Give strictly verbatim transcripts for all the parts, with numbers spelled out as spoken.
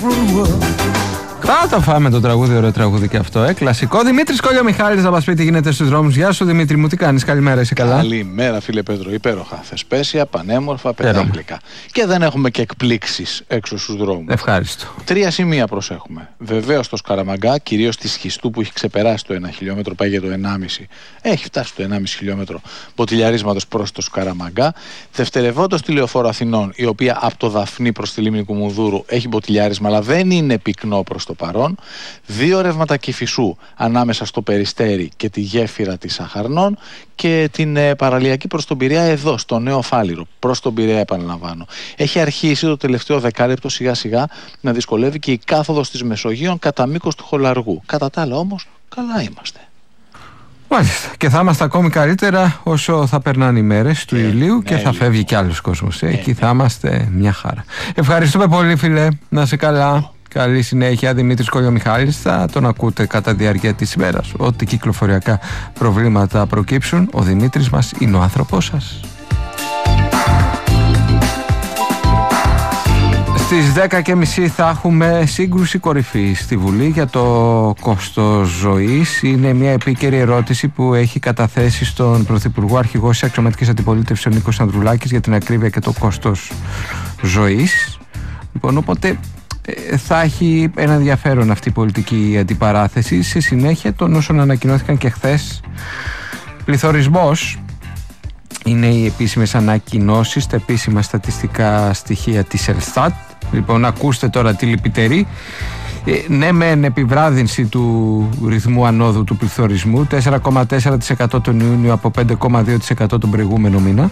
Θα το φάμε το τραγούδι, ωραίο τραγούδι και αυτό, ε, κλασικό. Δημήτρης Κολιομιχάλης θα μας πει τι γίνεται στους δρόμους. Γεια σου Δημήτρη μου, τι κάνεις, καλημέρα, είσαι καλά? Καλημέρα φίλε Πέτρο, υπέροχα, θεσπέσια, πανέμορφα, πεντάγλικα. Και δεν έχουμε και εκπλήξεις έξω στους δρόμους. Ευχάριστο. Τρία σημεία προσέχουμε. Βεβαίως το Σκαραμαγκά, κυρίως τη Σχιστού που έχει ξεπεράσει το ένα χιλιόμετρο, πάει για το ενάμιση. Έχει φτάσει το ενάμιση χιλιόμετρο ποτηλιαρίσματος προς το Σκαραμαγκά. Δευτερευόντως τη Λεωφόρο Αθηνών, η οποία από το Δαφνί προς τη λίμνη Κουμουνδούρου έχει ποτηλιάρισμα, αλλά δεν είναι πυκνό προς το παρόν. Δύο ρεύματα Κηφισού ανάμεσα στο Περιστέρι και τη γέφυρα της Αχαρνών και την ε, παραλιακή προς τον Πειραιά εδώ, στο Νέο Φάληρο, προς τον Πειραιά επαναλαμβάνω. Έχει αρχίσει το τελευταίο δεκάλεπτο σιγά σιγά να δυσκολεύει και η κάθοδος της Μεσογείων κατά μήκος του Χολαργού. Κατά τα άλλα όμως, καλά είμαστε. Μάλιστα. Και θα είμαστε ακόμη καλύτερα όσο θα περνάνε οι μέρες του ε, Ιουλίου ναι, και θα φεύγει ναι. κι άλλος κόσμος. Ε, Εκεί ναι. θα είμαστε μια χαρά. Ευχαριστούμε πολύ φίλε, να είσαι καλά. Καλή συνέχεια, Δημήτρης Κολιομιχάλης. Θα τον ακούτε κατά διάρκεια της ημέρας. Ό,τι κυκλοφοριακά προβλήματα προκύψουν, ο Δημήτρης μας είναι ο άνθρωπός σας. Στις δέκα και μισή θα έχουμε σύγκρουση κορυφής στη Βουλή για το κόστος ζωής. Είναι μια επίκαιρη ερώτηση που έχει καταθέσει στον Πρωθυπουργό Αρχηγός της Αξιωματικής Αντιπολίτευσης ο Νίκος Ανδρουλάκης για την ακρίβεια και το κόστος ζωής. Λοιπόν, οπότε θα έχει ένα ενδιαφέρον αυτή η πολιτική αντιπαράθεση σε συνέχεια των όσων ανακοινώθηκαν και χθες. Πληθωρισμός είναι οι επίσημες ανακοινώσεις, τα επίσημα στατιστικά στοιχεία της Ελστάτ. Λοιπόν, ακούστε τώρα τη λυπητερή. Ε, ναι, μεν επιβράδυνση του ρυθμού ανόδου του πληθωρισμού, τέσσερα κόμμα τέσσερα τοις εκατό τον Ιούνιο από πέντε κόμμα δύο τοις εκατό τον προηγούμενο μήνα.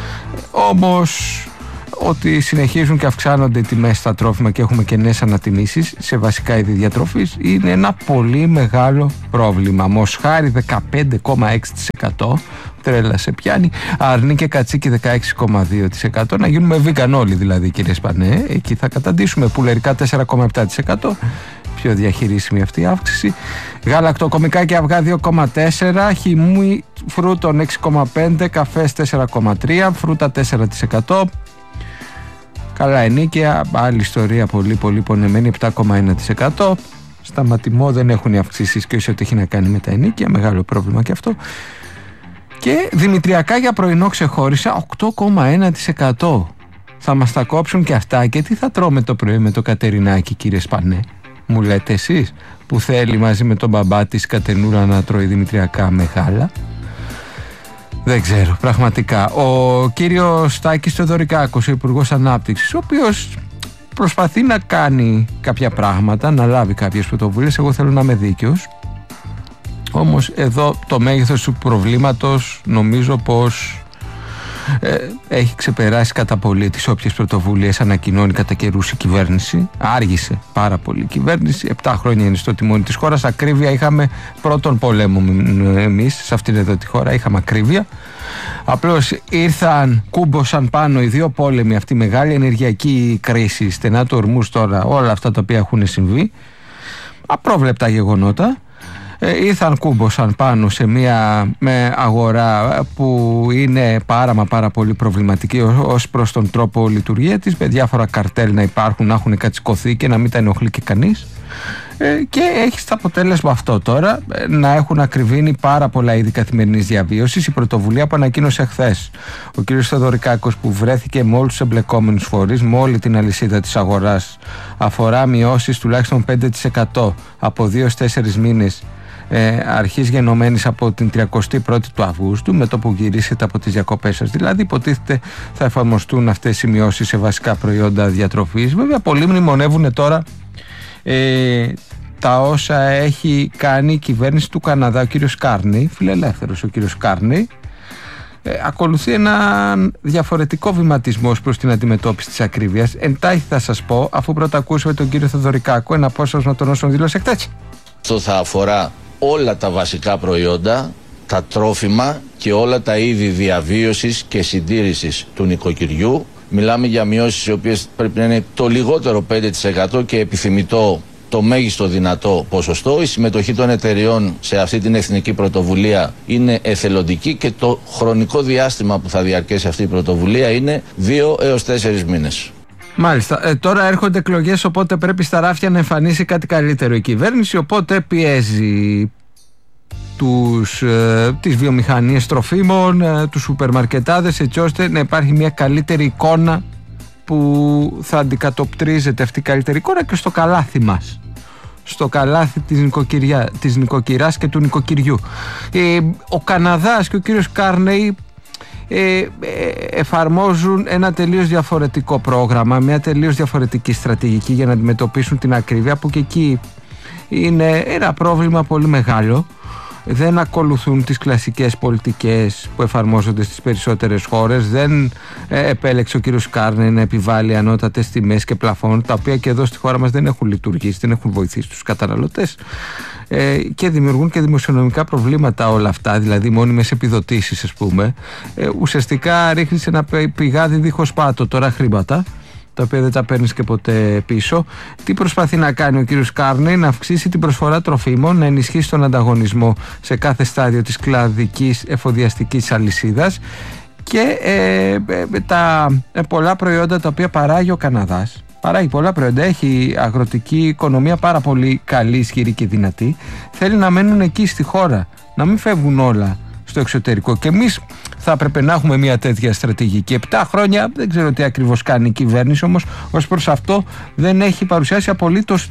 Όμως ότι συνεχίζουν και αυξάνονται οι τιμές στα τρόφιμα και έχουμε και νέες ανατιμήσεις σε βασικά είδη διατροφής είναι ένα πολύ μεγάλο πρόβλημα. Μοσχάρι δεκαπέντε κόμμα έξι τοις εκατό, τρέλα σε πιάνει, αρνί και κατσίκι δεκαέξι κόμμα δύο τοις εκατό, να γίνουμε vegan όλοι δηλαδή κύριε Σπανέ, εκεί θα καταντήσουμε. Πουλερικά τέσσερα κόμμα επτά τοις εκατό, πιο διαχειρίσιμη αυτή η αύξηση. Γαλακτοκομικά και αυγά δύο κόμμα τέσσερα τοις εκατό, χυμούι φρούτων έξι κόμμα πέντε τοις εκατό, καφές τέσσερα κόμμα τρία τοις εκατό, φρούτα τέσσερα τοις εκατό. Καλά ενίκαια, άλλη ιστορία πολύ πολύ πονεμένη, επτά κόμμα ένα τοις εκατό. Στα ματιμό δεν έχουν οι αυξήσεις και ό,τι έχει να κάνει με τα ενίκαια, μεγάλο πρόβλημα και αυτό. Και δημητριακά για πρωινό ξεχώρισα οκτώ κόμμα ένα τοις εκατό. Θα μας τα κόψουν και αυτά και τι θα τρώμε το πρωί με το Κατερινάκι κύριε Σπανέ? Μου λέτε εσείς που θέλει μαζί με τον μπαμπά της Κατενούρα να τρώει δημητριακά με γάλα? Δεν ξέρω, πραγματικά. Ο κύριος Στάκης Θεοδωρικάκος, ο Υπουργός Ανάπτυξης, ο οποίος προσπαθεί να κάνει κάποια πράγματα, να λάβει κάποιες πρωτοβουλίες. Εγώ θέλω να είμαι δίκαιος. Όμως εδώ το μέγεθος του προβλήματος νομίζω πως ε, έχει ξεπεράσει κατά πολύ τις όποιες πρωτοβουλίες ανακοινώνει κατά καιρούς η κυβέρνηση. Άργησε πάρα πολύ η κυβέρνηση. Επτά χρόνια είναι στο τιμόνι της χώρας. Ακρίβεια είχαμε πρώτον πολέμο εμείς σε αυτήν εδώ τη χώρα. Είχαμε ακρίβεια. Απλώς ήρθαν, κούμποσαν πάνω οι δύο πόλεμοι, αυτή η μεγάλη ενεργειακή κρίση, στενά του ορμούς τώρα, όλα αυτά τα οποία έχουν συμβεί. Απρόβλεπτα γεγονότα. Ε, ήρθαν κούμποσαν πάνω σε μια με αγορά που είναι πάρα μα πάρα πολύ προβληματική ως προς τον τρόπο λειτουργία της, με διάφορα καρτέλ να υπάρχουν, να έχουν κατσικωθεί και να μην τα ενοχλεί και κανείς. Ε, και έχει στο αποτέλεσμα αυτό τώρα ε, να έχουν ακριβήνει πάρα πολλά είδη καθημερινής διαβίωσης. Η πρωτοβουλία που ανακοίνωσε χθες ο κ. Θεοδωρικάκος, που βρέθηκε με όλους τους εμπλεκόμενους φορείς, με όλη την αλυσίδα της αγοράς, αφορά μειώσεις τουλάχιστον πέντε τοις εκατό από δύο έως τέσσερις μήνες ε, αρχής γενομένης από την τριακοστή πρώτη του Αυγούστου, με το που γυρίσετε από τις διακοπές σας. Δηλαδή υποτίθεται θα εφαρμοστούν αυτές οι μειώσεις σε βασικά προϊόντα διατροφής. Βέβαια πολλοί μνημονεύουν τώρα ε, τα όσα έχει κάνει η κυβέρνηση του Καναδά. Ο κύριος Κάρνι, φιλελεύθερος ο κύριος Κάρνι, ε, ακολουθεί ένα διαφορετικό βηματισμό προς την αντιμετώπιση της ακρίβειας. Εντάχει θα σας πω, αφού πρώτα ακούσουμε τον κύριο Θεοδωρικάκο, ένα απόσπασμα των όσων δήλωσε χτες. Αυτό θα αφορά όλα τα βασικά προϊόντα, τα τρόφιμα και όλα τα είδη διαβίωσης και συντήρησης του νοικοκυριού. Μιλάμε για μειώσεις οι οποίες πρέπει να είναι το λιγότερο πέντε τοις εκατό και επιθυμητό το μέγιστο δυνατό ποσοστό. Η συμμετοχή των εταιριών σε αυτή την εθνική πρωτοβουλία είναι εθελοντική και το χρονικό διάστημα που θα διαρκέσει αυτή η πρωτοβουλία είναι δύο έως τέσσερις μήνες. Μάλιστα. Ε, τώρα έρχονται εκλογές, οπότε πρέπει στα ράφια να εμφανίσει κάτι καλύτερο η κυβέρνηση, οπότε πιέζει τους, ε, τις βιομηχανίες τροφίμων, ε, τους σούπερμαρκετάδες, έτσι ώστε να υπάρχει μια καλύτερη εικόνα που θα αντικατοπτρίζεται αυτή η καλύτερη εικόνα και στο καλάθι μας, στο καλάθι της, νοικοκυριά, της νοικοκυράς και του νοικοκυριού. Ε, ο Καναδάς και ο κύριος Κάρνεϊ ε, ε, εφαρμόζουν ένα τελείως διαφορετικό πρόγραμμα, μια τελείως διαφορετική στρατηγική για να αντιμετωπίσουν την ακρίβεια, που και εκεί είναι ένα πρόβλημα πολύ μεγάλο. Δεν ακολουθούν τις κλασικές πολιτικές που εφαρμόζονται στις περισσότερες χώρες. Δεν ε, επέλεξε ο κύριος Κάρνεϊ να επιβάλλει ανώτατες τιμές και πλαφών, τα οποία και εδώ στη χώρα μας δεν έχουν λειτουργήσει, δεν έχουν βοηθήσει τους καταναλωτές ε, και δημιουργούν και δημοσιονομικά προβλήματα όλα αυτά, δηλαδή μόνιμες επιδοτήσεις, ας πούμε. Ε, ουσιαστικά ρίχνει σε ένα πηγάδι δίχως πάτο τώρα χρήματα, τα οποία δεν τα παίρνεις και ποτέ πίσω. Τι προσπαθεί να κάνει ο κύριος Κάρνεϊ? Να αυξήσει την προσφορά τροφίμων, να ενισχύσει τον ανταγωνισμό σε κάθε στάδιο της κλαδικής εφοδιαστικής αλυσίδας και ε, ε, τα ε, πολλά προϊόντα τα οποία παράγει ο Καναδάς. Παράγει πολλά προϊόντα, έχει αγροτική οικονομία πάρα πολύ καλή, ισχυρή και δυνατή. Θέλει να μένουν εκεί στη χώρα, να μην φεύγουν όλα στο εξωτερικό. Και εμείς θα έπρεπε να έχουμε μια τέτοια στρατηγική. Επτά χρόνια δεν ξέρω τι ακριβώς κάνει η κυβέρνηση, όμως ως προς αυτό δεν έχει παρουσιάσει απολύτως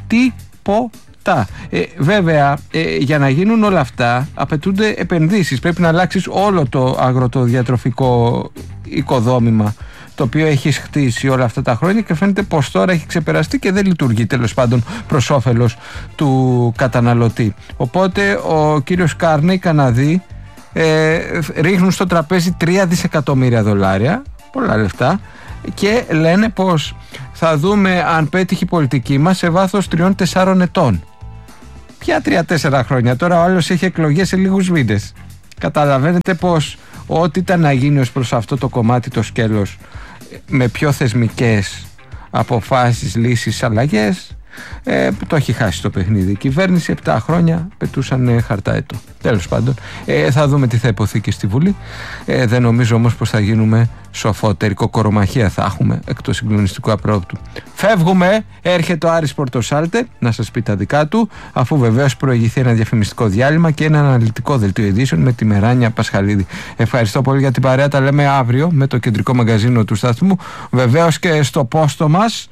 τίποτα. Ε, βέβαια, ε, για να γίνουν όλα αυτά απαιτούνται επενδύσεις. Πρέπει να αλλάξεις όλο το αγροτοδιατροφικό οικοδόμημα, το οποίο έχει χτίσει όλα αυτά τα χρόνια και φαίνεται πως τώρα έχει ξεπεραστεί και δεν λειτουργεί, τέλος πάντων, προς όφελος του καταναλωτή. Οπότε ο κύριος Κάρνεϊ, Καναδί, Ε, ρίχνουν στο τραπέζι τρία δισεκατομμύρια δολάρια, πολλά λεφτά, και λένε πως θα δούμε αν πέτυχε η πολιτική μας σε βάθος τριών τεσσάρων ετών. Ποια τρία-τέσσερα χρόνια? Τώρα ο άλλος έχει εκλογές σε λίγους μήνες. Καταλαβαίνετε πως ό,τι ήταν να γίνει ως προς αυτό το κομμάτι, το σκέλος, με πιο θεσμικές αποφάσεις, λύσεις, αλλαγές, Ε, το έχει χάσει το παιχνίδι. Η κυβέρνηση επτά χρόνια πετούσαν ε, χαρταέτο. Τέλος πάντων, ε, θα δούμε τι θα υποθεί και στη Βουλή. Ε, δεν νομίζω όμως πως θα γίνουμε σοφότεροι. Κοκορομαχία θα έχουμε εκ του συγκλονιστικού απρόπτου. Φεύγουμε. Έρχεται ο Άρης Πορτοσάλτε να σας πει τα δικά του, αφού βεβαίως προηγηθεί ένα διαφημιστικό διάλειμμα και ένα αναλυτικό δελτίο ειδήσεων με τη Μεράνια Πασχαλίδη. Ευχαριστώ πολύ για την παρέα. Τα λέμε αύριο με το κεντρικό μαγκαζίνο του σταθμού. Βεβαίως και στο πόστο μας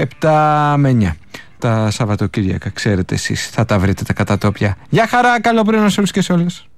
επτά με εννιά. Τα Σαββατοκύριακα, ξέρετε εσείς, θα τα βρείτε τα κατατόπια. Γεια χαρά, καλό πρωινό σε όλους και σε όλες.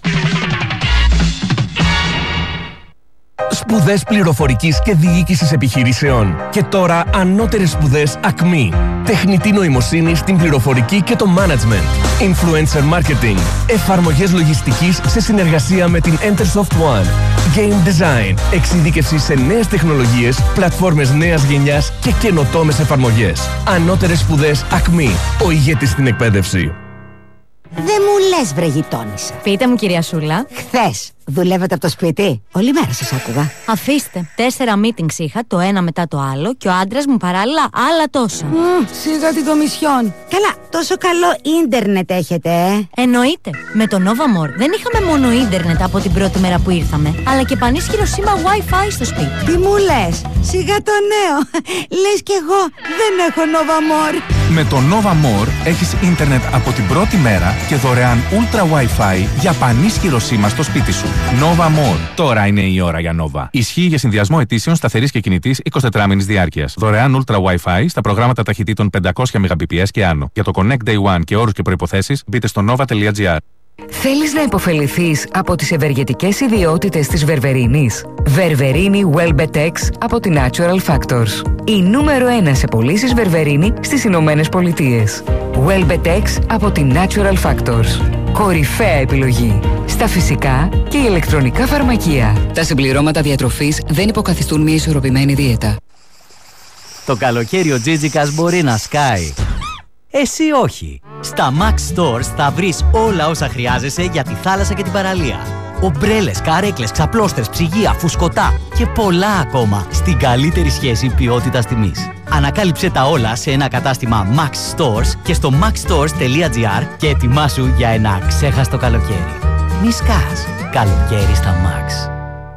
Σπουδές πληροφορικής και διοίκησης επιχειρήσεων. Και τώρα ανώτερες σπουδές ΑΚΜΗ. Τεχνητή νοημοσύνη στην πληροφορική και το management. Influencer marketing. Εφαρμογές λογιστικής σε συνεργασία με την Entersoft One. Game design. Εξειδίκευση σε νέες τεχνολογίες, πλατφόρμες νέας γενιάς και καινοτόμες εφαρμογές. Ανώτερες σπουδές ΑΚΜΗ. Ο ηγέτης στην εκπαίδευση. Δεν μου λες, βρε γειτόνισσα. Πείτε μου, κυρία Σούλα. Χθες δουλεύατε από το σπίτι? Όλη μέρα σας άκουγα. Αφήστε. Τέσσερα meetings είχα, το ένα μετά το άλλο, και ο άντρας μου παράλληλα άλλα τόσα. Mm, σιγά την κομισιόν. Καλά, τόσο καλό ίντερνετ έχετε, ε? Εννοείται. Με το Nova More δεν είχαμε μόνο ίντερνετ από την πρώτη μέρα που ήρθαμε, αλλά και πανίσχυρο σήμα Wi-Fi στο σπίτι. Τι μου λες? Σιγά το νέο. Λες κι εγώ δεν έχω Nova More. Με το Nova More έχεις ίντερνετ από την πρώτη μέρα και δωρεάν Ultra Wi-Fi για πανίσχυρο σήμα στο σπίτι σου. Nova More. Τώρα είναι η ώρα για Nova. Ισχύει για συνδυασμό αιτήσεων σταθερής και κινητής εικοσιτετράμηνης διάρκειας. Δωρεάν Ultra Wi-Fi στα προγράμματα ταχυτήτων πεντακόσια Mbps και άνω. Για το Connect Day One και όρους και προϋποθέσεις μπείτε στο nova τελεία gr. Θέλεις να υποφεληθείς από τις ευεργετικές ιδιότητες της Βερβερίνης? Βερβερίνη Welbetex από τη Natural Factors. Η νούμερο ένα σε πωλήσεις Βερβερίνη στις Ηνωμένες Πολιτείες. Welbetex από τη Natural Factors. Κορυφαία επιλογή στα φυσικά και ηλεκτρονικά φαρμακεία. Τα συμπληρώματα διατροφής δεν υποκαθιστούν μια ισορροπημένη δίαιτα. Το καλοκαίρι ο Τζίτζικας μπορεί να σκάει. Εσύ όχι. Στα Max Stores θα βρεις όλα όσα χρειάζεσαι για τη θάλασσα και την παραλία. Ομπρέλες, καρέκλες, ξαπλώστρες, ψυγεία, φουσκωτά και πολλά ακόμα στην καλύτερη σχέση ποιότητας τιμής. Ανακάλυψε τα όλα σε ένα κατάστημα Max Stores και στο max stores τελεία gr και ετοιμάσου για ένα ξέχαστο καλοκαίρι. Μη σκάς. Καλοκαίρι στα Max.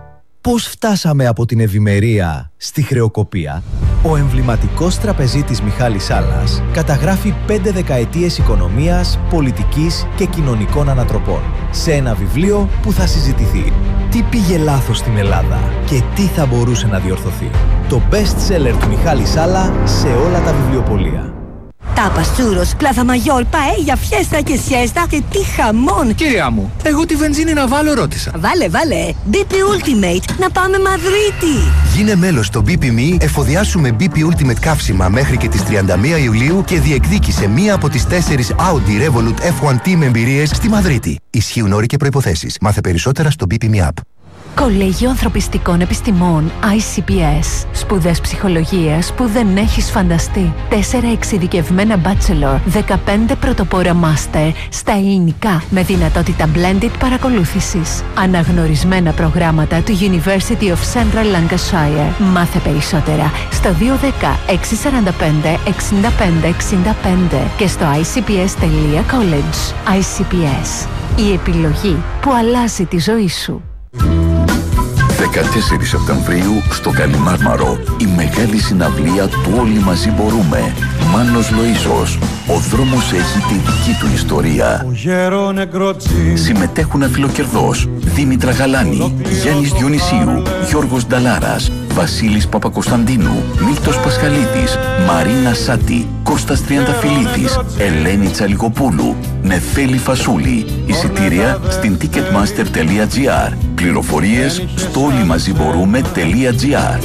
Πώς φτάσαμε από την ευημερία στη χρεοκοπία? Ο εμβληματικός τραπεζίτης Μιχάλης Σάλλας καταγράφει πέντε δεκαετίες οικονομίας, πολιτικής και κοινωνικών ανατροπών σε ένα βιβλίο που θα συζητηθεί. Τι πήγε λάθος στην Ελλάδα και τι θα μπορούσε να διορθωθεί? Το best seller του Μιχάλη Σάλλα σε όλα τα βιβλιοπωλεία. Τάπας, τσούρος, πλάθα μαγιόρ, παέλια, φιέστα και σιέστα και τι χαμόν! Κυρία μου, εγώ τη βενζίνη να βάλω ρώτησα. Βάλε, βάλε! μπι πι Ultimate, να πάμε Μαδρίτη! Γίνε μέλος στο μπι πι εμ ι, εφοδιάσου με μπι πι Ultimate καύσιμα μέχρι και τις τριάντα μία Ιουλίου και διεκδίκησε μία από τις τέσσερις Audi Revolut εφ ουάν Team εμπειρίες στη Μαδρίτη. Ισχύουν όροι και προϋποθέσεις. Μάθε περισσότερα στο μπι πι εμ ι App. Κολέγιο Ανθρωπιστικών Επιστημών άι σι πι ες. Σπουδές ψυχολογίας που δεν έχεις φανταστεί. Τέσσερα εξειδικευμένα bachelor, δεκαπέντε πρωτοπόρα master στα ελληνικά με δυνατότητα blended παρακολούθησης. Αναγνωρισμένα προγράμματα του University of Central Lancashire. Μάθε περισσότερα στο δύο ένα μηδέν έξι τέσσερα πέντε εξήντα πέντε εξήντα πέντε και στο άι σι πι ες τελεία college. άι σι πι ες. Η επιλογή που αλλάζει τη ζωή σου. δεκατέσσερις Σεπτεμβρίου στο Καλιμάρμαρο η μεγάλη συναυλία του Όλοι Μαζί Μπορούμε. Μάνος Λοΐσος. Ο δρόμος έχει τη δική του ιστορία. Συμμετέχουν αφιλοκερδός Δήμητρα Γαλάνη, Γιάννης Διονυσίου, Γιώργος Νταλάρας, Βασίλης Παπακοσταντίνου, Μίλτος Πασχαλίδης, Μαρίνα Σάτη, Κώστας Τριανταφυλλίδης, Ελένη Τσαλικοπούλου, Νεφέλη Φασούλη. Εισιτήρια στην ticketmaster τελεία τζι άρ. Πληροφορίες στο όλοιμαζιμπορούμε τελεία τζι άρ.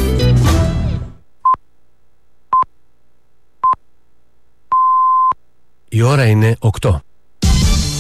Η ώρα είναι οκτώ.